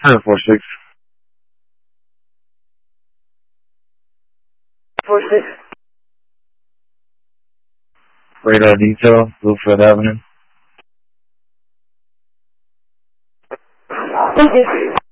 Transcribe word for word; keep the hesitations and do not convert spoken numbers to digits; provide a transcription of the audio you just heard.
seven four six. Four six. Radar detail, Bluefield Avenue. Thank you.